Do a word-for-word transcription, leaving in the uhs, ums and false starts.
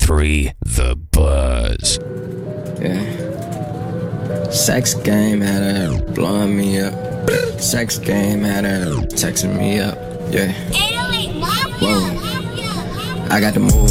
three The Buzz. Yeah. Sex game had her blowing me up. Sex game had her texting me up. Yeah. Whoa. I got the move.